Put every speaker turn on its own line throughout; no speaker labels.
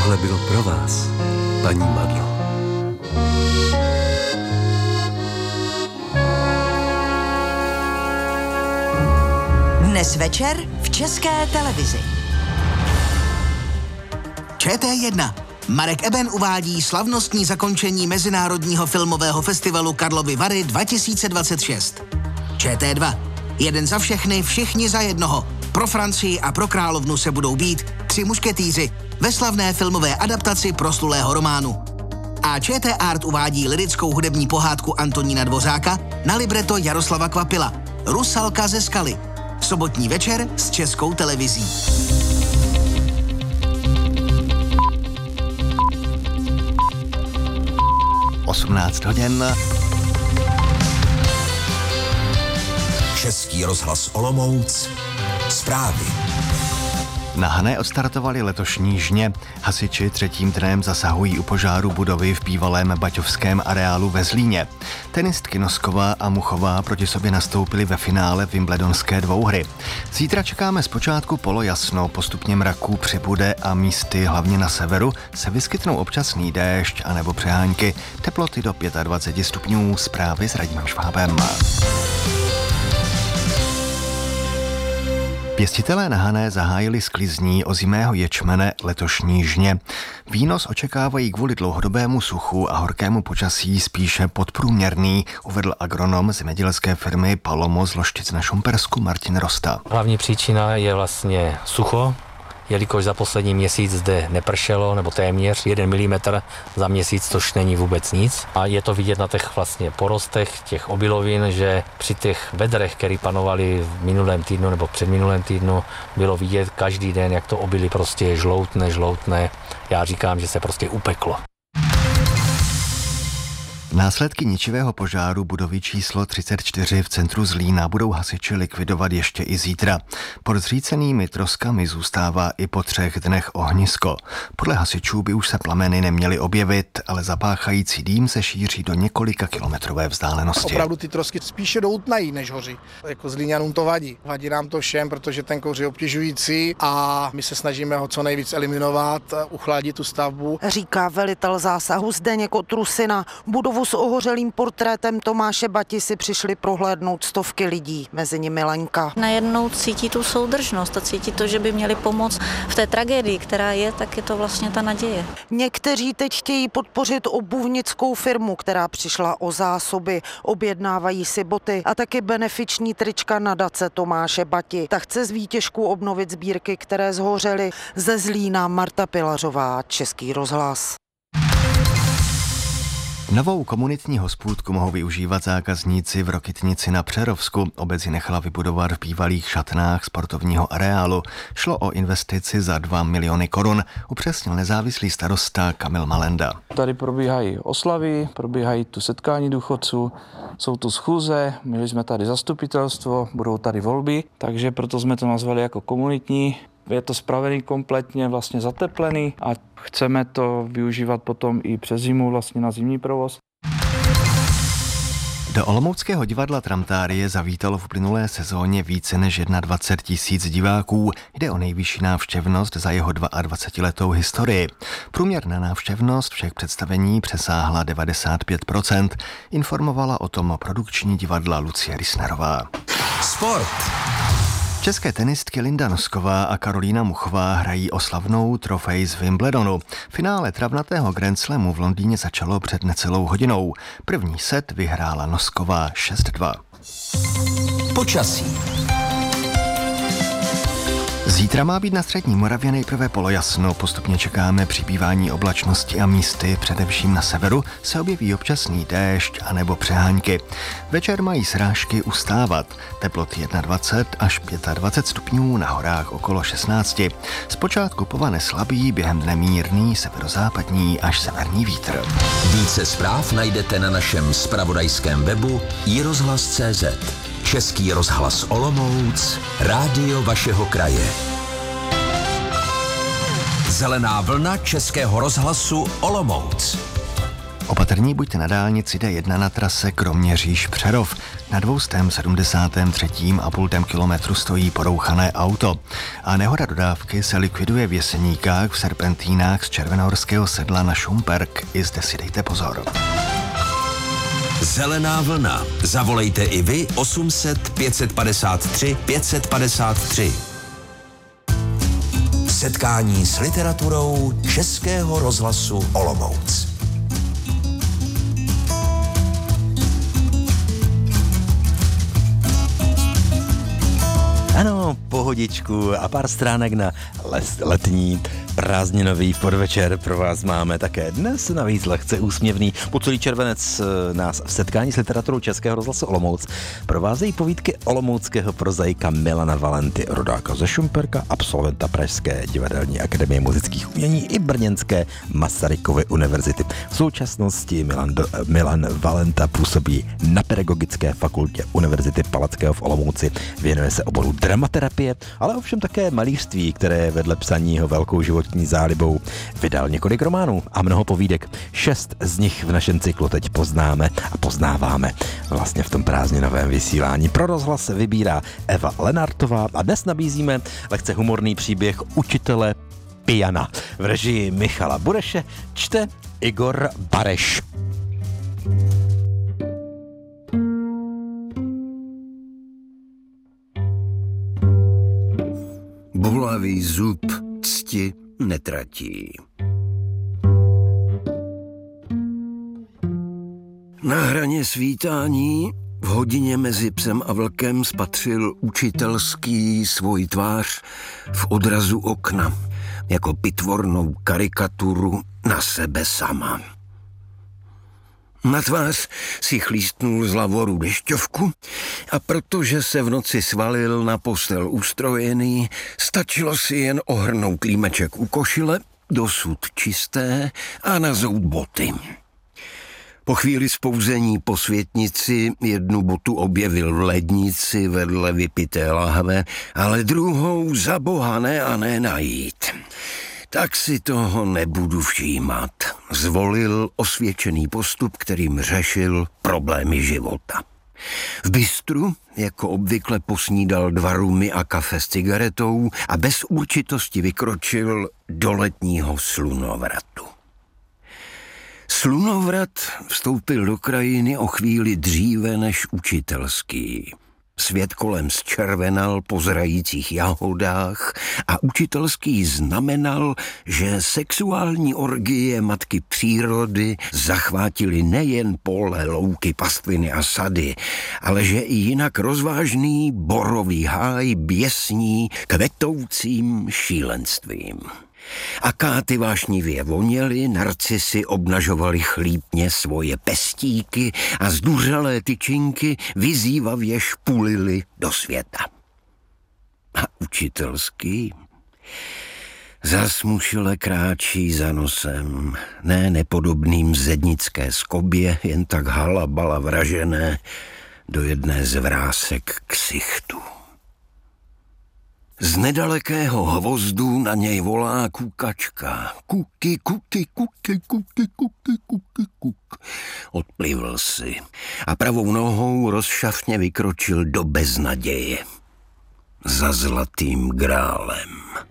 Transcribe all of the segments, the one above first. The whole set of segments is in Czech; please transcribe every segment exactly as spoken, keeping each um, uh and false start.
Tohle bylo pro vás, paní Madlo.
Dnes večer v České televizi.
Č T jedna. Marek Eben uvádí slavnostní zakončení Mezinárodního filmového festivalu Karlovy Vary dva tisíce dvacet šest. Č T dva. Jeden za všechny, všichni za jednoho. Pro Francii a pro královnu se budou bít Tři mušketýři ve slavné filmové adaptaci proslulého románu. A Č T Art uvádí lyrickou hudební pohádku Antonína Dvořáka na libreto Jaroslava Kvapila Rusalka ze skaly. Sobotní večer s Českou televizí.
osmnáct hodin.
Český rozhlas Olomouc. Zprávy.
Na Hané odstartovali letošní žně. Hasiči třetím dnem zasahují u požáru budovy v bývalém baťovském areálu ve Zlíně. Tenistky Nosková a Muchová proti sobě nastoupily ve finále wimbledonské dvouhry. Zítra čekáme zpočátku polojasno, postupně mraků přibude a místy, hlavně na severu, se vyskytnou občasný déšť anebo přehánky. Teploty do dvacet pět stupňů, zprávy s Radimem Švábem. Pěstitelé na Hané zahájili sklizní ozimého ječmene letošní žně. Výnos očekávají kvůli dlouhodobému suchu a horkému počasí spíše podprůměrný, uvedl agronom zemědělské firmy Palomo z Loštic na Šumpersku Martin Rosta.
Hlavní příčina je vlastně sucho, jelikož za poslední měsíc zde nepršelo, nebo téměř jeden milimetr za měsíc, což není vůbec nic. A je to vidět na těch vlastně porostech, těch obilovin, že při těch vedrech, které panovaly v minulém týdnu nebo předminulém týdnu, bylo vidět každý den, jak to obilí prostě je žloutné, žloutné. Já říkám, že se prostě upeklo.
Následky ničivého požáru budovy číslo třicet čtyři v centru Zlína budou hasiči likvidovat ještě i zítra. Pod zřícenými troskami zůstává i po třech dnech ohnisko. Podle hasičů by už se plameny neměly objevit, ale zapáchající dým se šíří do několika kilometrové vzdálenosti.
Opravdu ty trosky spíše doutnají, než hoří. Jako Zlíňanům to vadí. Vadí nám to všem, protože ten kouř je obtěžující a my se snažíme ho co nejvíc eliminovat, uchladit tu stavbu.
Říká velitel zásahu Zdeněk Otrusina. Budovu s ohořelým portrétem Tomáše Bati si přišli prohlédnout stovky lidí, mezi nimi Lenka.
Najednou cítí tu soudržnost a cítí to, že by měli pomoct v té tragédii, která je, tak je to vlastně ta naděje.
Někteří teď chtějí podpořit obuvnickou firmu, která přišla o zásoby, objednávají si boty a taky benefiční trička nadace Tomáše Bati. Ta chce z výtěžku obnovit sbírky, které zhořely. Ze Zlína Marta Pilařová, Český rozhlas.
Novou komunitní hospůdku mohou využívat zákazníci v Rokytnici na Přerovsku. Obec ji nechala vybudovat v bývalých šatnách sportovního areálu. Šlo o investici za dva miliony korun, upřesnil nezávislý starosta Kamil Malenda.
Tady probíhají oslavy, probíhají tu setkání důchodců, jsou tu schůze, měli jsme tady zastupitelstvo, budou tady volby, takže proto jsme to nazvali jako komunitní. Je to spravený kompletně, vlastně zateplený a chceme to využívat potom i přes zimu vlastně na zimní provoz.
Do olomouckého divadla Tramtárie zavítalo v uplynulé sezóně více než dvacet jedna tisíc diváků. Jde o nejvyšší návštěvnost za jeho dvacetiletou historii. Průměrná návštěvnost všech představení přesáhla devadesát pět procent. Informovala o tom produkční divadla Lucie Risnerová.
Sport.
České tenistky Linda Nosková a Karolína Muchová hrají o slavnou trofej z Wimbledonu. Finále travnatého Grand Slamu v Londýně začalo před necelou hodinou. První set vyhrála Nosková šest dva.
Počasí.
Zítra má být na střední Moravě nejprve polojasno, postupně čekáme přibývání oblačnosti a místy, především na severu se objeví občasný déšť anebo přehánky. Večer mají srážky ustávat, teploty dvacet jedna až dvacet pět stupňů, na horách okolo šestnáct. Zpočátku povane slabý, během dne mírný severozápadní až severní vítr.
Více zpráv najdete na našem zpravodajském webu i rozhlas tečka cé zet. Český rozhlas Olomouc, rádio vašeho kraje. Zelená vlna Českého rozhlasu Olomouc.
Opatrní buďte na dálnici D jedna na trase Kroměříž-Přerov. Na dvě stě sedmdesát tři a půl kilometru stojí porouchané auto. A nehoda dodávky se likviduje v Jeseníkách v serpentínách z Červenohorského sedla na Šumperk. I zde si dejte pozor.
Zelená vlna. Zavolejte i vy osm set pět padesát tři pět padesát tři. Setkání s literaturou Českého rozhlasu Olomouc.
Ano, pohodičku a pár stránek na les, letní prázdninový podvečer pro vás máme také dnes, navíc lehce úsměvný. Po celý červenec nás v setkání s literaturou Českého rozhlasu Olomouc provázejí povídky olomouckého prozaika Milana Valenty, rodáka ze Šumperka, absolventa Pražské divadelní akademie muzických umění i brněnské Masarykovy univerzity. V současnosti Milan, do, Milan Valenta působí na Pedagogické fakultě Univerzity Palackého v Olomouci. Věnuje se oboru dramaterapie, ale ovšem také malířství, které vedle psaní jeho velkou životní zálibou vydal několik románů a mnoho povídek. Šest z nich v našem cyklu teď poznáme a poznáváme vlastně v tom prázdninovém vysílání. Pro rozhlas se vybírá Eva Lenartová a dnes nabízíme lehce humorný příběh učitele piana. V režii Michala Bureše čte Igor Bareš.
Bolavý zub cti netratí. Na hraně svítání v hodině mezi psem a vlkem spatřil učitelský svůj tvář v odrazu okna, jako pitvornou karikaturu na sebe sama. Na tvář si chlístnul z lavoru dešťovku a protože se v noci svalil na postel ustrojený, stačilo si jen ohrnout límeček u košile, dosud čisté, a nazout boty. Po chvíli spouzení po světnici jednu botu objevil v lednici vedle vypité lahve, ale druhou za boha ne a ne najít. Tak si toho nebudu všímat. Zvolil osvědčený postup, kterým řešil problémy života. V bistru, jako obvykle, posnídal dva rumy a kafe s cigaretou a bez určitosti vykročil do letního slunovratu. Slunovrat vstoupil do krajiny o chvíli dříve než učitelský. Svět kolem zčervenal po zrajících jahodách a učitelský znamenal, že sexuální orgie matky přírody zachvátily nejen pole, louky, pastviny a sady, ale že i jinak rozvážný borový háj běsní kvetoucím šílenstvím. Akáty vášnivě voněly, narcisy obnažovaly chlípně svoje pestíky a zduřelé tyčinky vyzývavě špulily do světa. A učitelský zasmušile kráčí za nosem, ne nepodobným zednické skobě, jen tak halabala vražené do jedné z vrásek ksichtu. Z nedalekého hvozdu na něj volá kukačka. Kuky, kuky, kuky, kuky, kuky, kuky, kuk. Odplivl si a pravou nohou rozšafně vykročil do beznaděje. Za zlatým grálem.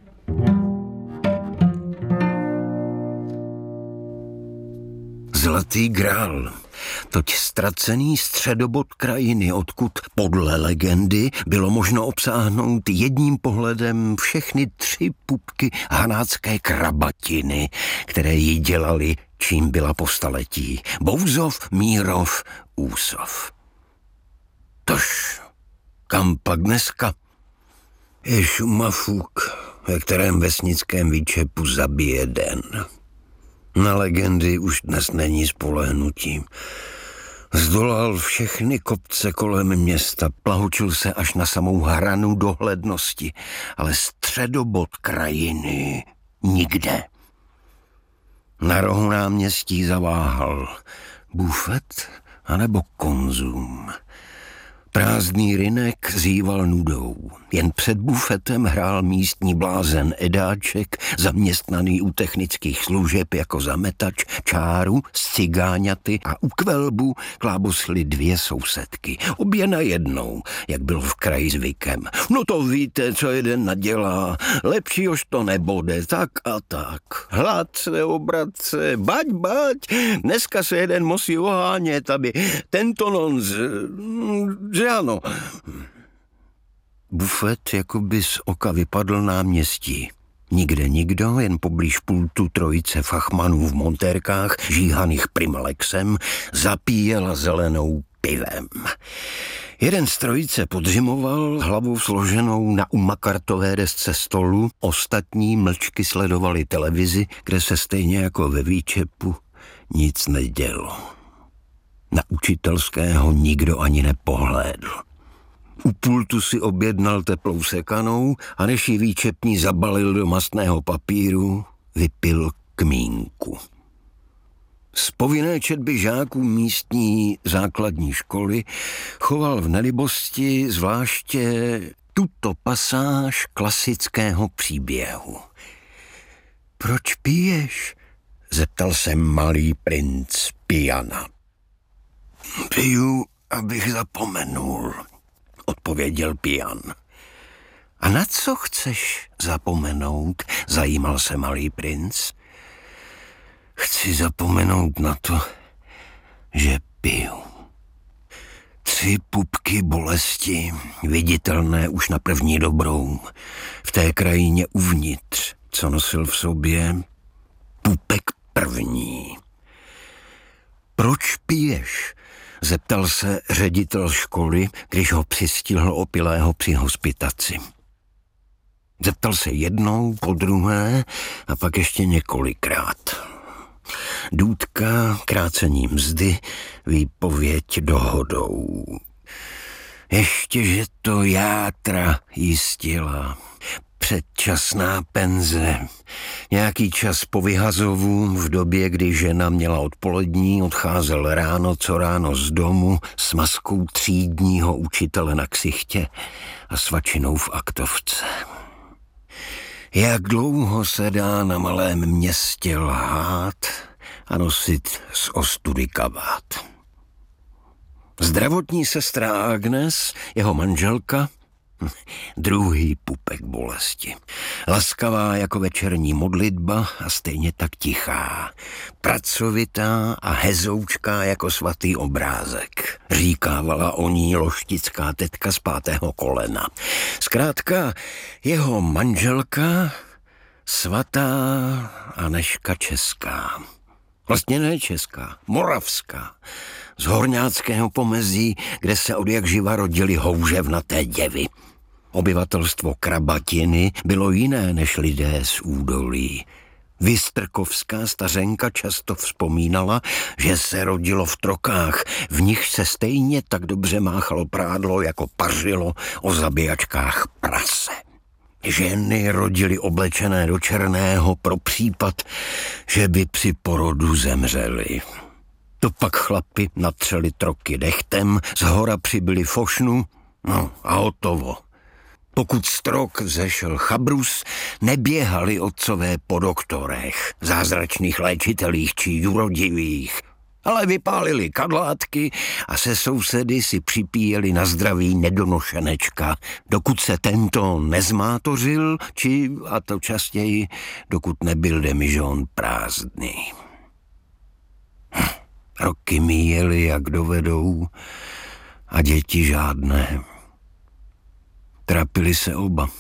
Zlatý grál, toť ztracený středobod krajiny, odkud podle legendy bylo možno obsáhnout jedním pohledem všechny tři pupky hanácké krabatiny, které jí dělali, čím byla po staletí. Bouzov, Mírov, Úsov. Tož, kam pak dneska? Je šumafuk, ve kterém vesnickém výčepu zabije den. Na legendy už dnes není spolehnutím. Zdolal všechny kopce kolem města, plahočil se až na samou hranu dohlednosti, ale středobod krajiny nikde. Na rohu náměstí zaváhal bufet anebo konzum. Prázdný rynek zýval nudou. Jen před bufetem hrál místní blázen Edáček, zaměstnaný u technických služeb jako zametač, čáru s cigáňaty a u kvelbu klábosly dvě sousedky. Obě najednou, jak bylo v kraji zvykem. No to víte, co jeden nadělá, lepší už to nebude, tak a tak. Hladce, obratce, bať, bať, dneska se jeden musí ohánět, aby tento non z... že ano. Bufet jakoby z oka vypadl náměstí. Nikde nikdo, jen poblíž pultu trojice fachmanů v montérkách, žíhaných Primalexem, zapíjela zelenou pivem. Jeden z trojice podřimoval hlavou složenou na umakartové desce stolu, ostatní mlčky sledovali televizi, kde se stejně jako ve výčepu nic nedělo. Na učitelského nikdo ani nepohlédl. U pultu si objednal teplou sekanou a než ji výčepní zabalil do mastného papíru, vypil kmínku. Z povinné četby žáků místní základní školy choval v nelibosti zvláště tuto pasáž klasického příběhu. Proč piješ? Zeptal se malý princ Piana. Piju, abych zapomenul, odpověděl Pian. A na co chceš zapomenout? Zajímal se malý princ. Chci zapomenout na to, že piju. Tři pupky bolesti, viditelné už na první dobrou, v té krajině uvnitř, co nosil v sobě pupek první. Proč piješ? Zeptal se ředitel školy, když ho přistihl opilého při hospitaci. Zeptal se jednou, podruhé a pak ještě několikrát. Důdka, krácení mzdy, výpověď dohodou. Ještě, že to játra jistila. Předčasná penze. Nějaký čas po vyhazovu, v době, kdy žena měla odpolední, odcházel ráno co ráno z domu s maskou třídního učitele na ksichtě a svačinou v aktovce. Jak dlouho se dá na malém městě lhát a nosit z ostudy kabát. Zdravotní sestra Agnes, jeho manželka, druhý pupek bolesti. Laskavá jako večerní modlitba a stejně tak tichá. Pracovitá a hezoučká jako svatý obrázek. Říkávala o ní loštická tetka z pátého kolena. Zkrátka, jeho manželka svatá Anežka Česká. Vlastně ne česká, moravská. Z horňáckého pomezí, kde se od jak živa rodili houževnaté děvy. Obyvatelstvo Krabatiny bylo jiné než lidé z údolí. Vystrkovská stařenka často vzpomínala, že se rodilo v trokách, v nich se stejně tak dobře máchalo prádlo, jako pařilo o zabíjačkách prase. Ženy rodily oblečené do černého pro případ, že by při porodu zemřely. To pak chlapi natřeli troky dechtem, zhora přibyli fošnu, no a hotovo. Pokud z trok zešel chabrus, neběhali otcové po doktorech, zázračných léčitelích či jurodivých, ale vypálili kadlátky a se sousedy si připíjeli na zdraví nedonošenečka, dokud se tento nezmátořil, či, a to častěji, dokud nebyl demižón prázdný. Hm. Roky míjeli, jak dovedou, a děti žádné. Trapili se oba.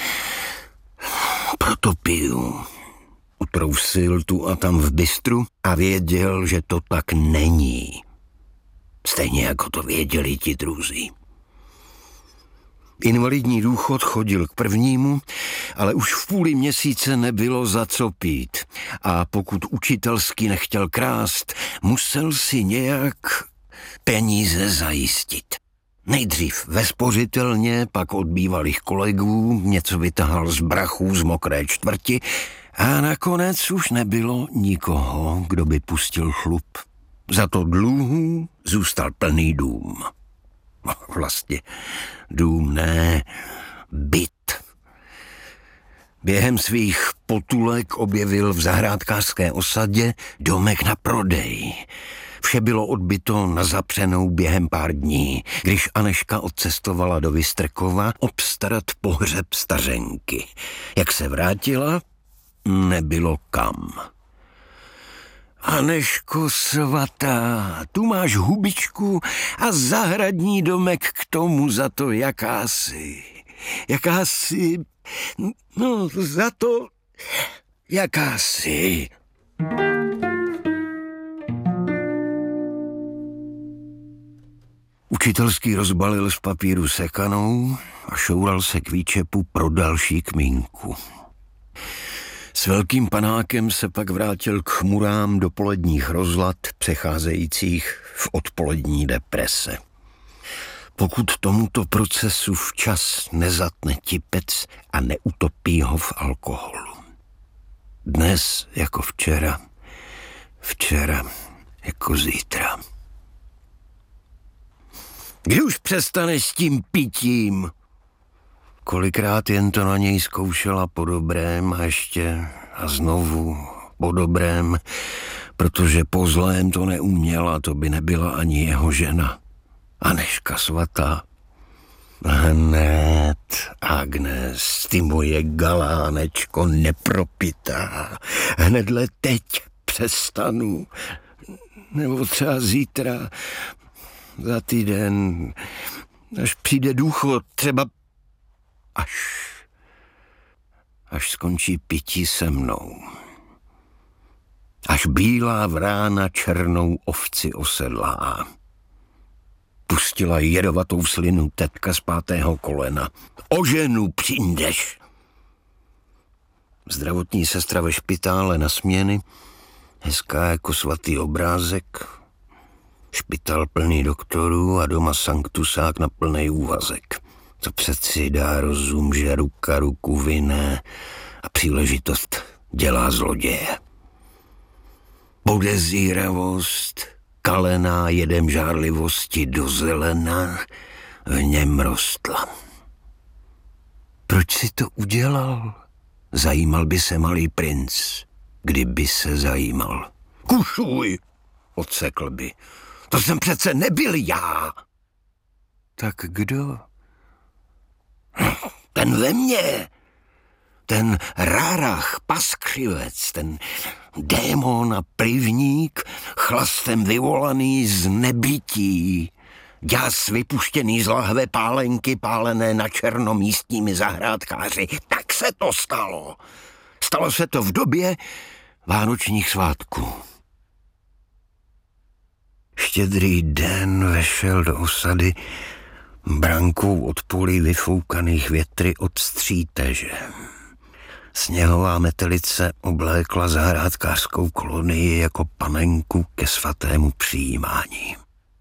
Proto piju. Utrousil tu a tam v bistru a věděl, že to tak není. Stejně jako to věděli ti druzí. Invalidní důchod chodil k prvnímu, ale už v půli měsíce nebylo za co pít. A pokud učitelský nechtěl krást, musel si nějak peníze zajistit. Nejdřív ve spořitelně, pak od bývalých kolegů, něco vytahal z brachů z mokré čtvrti a nakonec už nebylo nikoho, kdo by pustil chlup. Za to dluhů zůstal plný dům. Vlastně dům ne, byt. Během svých potulek objevil v zahrádkářské osadě domek na prodej. Vše bylo odbyto na zapřenou během pár dní, když Aneška odcestovala do Vystrkova obstarat pohřeb stařenky. Jak se vrátila, nebylo kam. Aneško svatá, tu máš hubičku a zahradní domek k tomu za to jakási. Jakási, no za to jakási. Učitelský rozbalil z papíru sekanou a šoural se k výčepu pro další kmínku. S velkým panákem se pak vrátil k chmurám dopoledních rozlad, přecházejících v odpolední deprese. Pokud tomuto procesu včas nezatne tipec a neutopí ho v alkoholu. Dnes jako včera, včera jako zítra. Kdy už přestaneš s tím pitím? Kolikrát jen to na něj zkoušela po dobrém a ještě a znovu po dobrém, protože po zlém to neuměla, to by nebyla ani jeho žena. Aneška svatá. Hned, Agnes, ty moje galánečko nepropitá. Hnedle teď přestanu. Nebo třeba zítra, za týden, až přijde důchod, třeba až, až skončí pití se mnou. Až bílá vrána černou ovci osedlá. Pustila jedovatou slinu tetka z pátého kolena. O ženu přijdeš. Zdravotní sestra ve špitále na směny, hezká jako svatý obrázek. Špitál plný doktorů a doma sanktusák na plnej úvazek. To přeci dá rozum, že ruka ruku vine a příležitost dělá zloděje. Podezíravost, kalená jedem žárlivosti do zelena, v něm rostla. Proč si to udělal? Zajímal by se malý princ, kdyby se zajímal. Kušuj, odsekl by. To jsem přece nebyl já. Tak kdo? Ten ve mně. Ten rárach, paskřivec, ten démon a plivník, chlastem vyvolaný z nebytí. Děs vypuštěný z lahve pálenky, pálené na černo místními zahrádkáři. Tak se to stalo. Stalo se to v době vánočních svátků. Štědrý den vešel do osady brankou od polí vyfoukaných větry od stříteže. Sněhová metelice oblékla zahrádkářskou kolonii jako panenku ke svatému přijímání.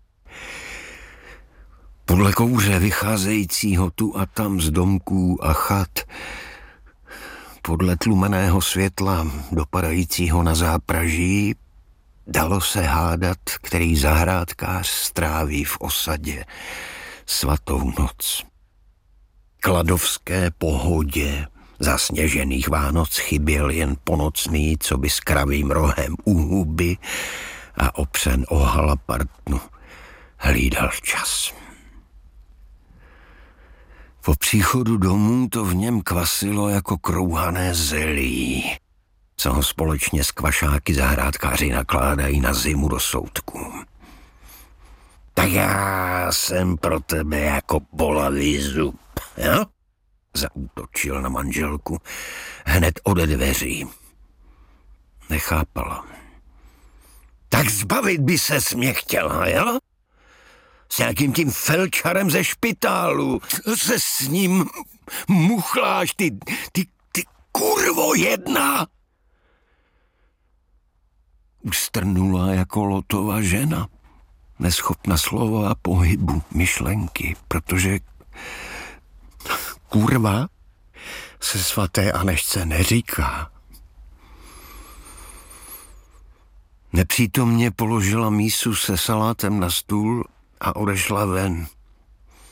Podle kouře vycházejícího tu a tam z domků a chat, podle tlumeného světla dopadajícího na zápraží, dalo se hádat, který zahrádkář stráví v osadě svatou noc. Kladovské pohodě zasněžených Vánoc chyběl jen ponocný, co by s kravým rohem u huby a opřen o halapartnu hlídal čas. Po příchodu domů to v něm kvasilo jako krouhané zelí, co ho společně s kvašáky zahrádkáři nakládají na zimu do soudků. Tak já jsem pro tebe jako bolavý zub, jo? Zaútočil na manželku hned ode dveří. Nechápala. Tak zbavit by ses mě chtěla, jo? S nějakým tím felčarem ze špitálu. Se s ním muchláš, ty, ty, ty kurvo jedna. Ustrnula jako Lotova žena. Neschopna slova a pohybu, myšlenky, protože kurva se svaté Anešce neříká. Nepřítomně položila mísu se salátem na stůl a odešla ven.